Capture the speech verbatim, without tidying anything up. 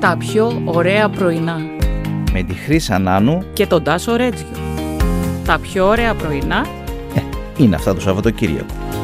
Τα πιο ωραία πρωινά. Με τη Χρύσα Νάνου Και τον Τάσο Ρέτζιο. Τα πιο ωραία πρωινά ε, είναι αυτά το Σαββατοκύριακο.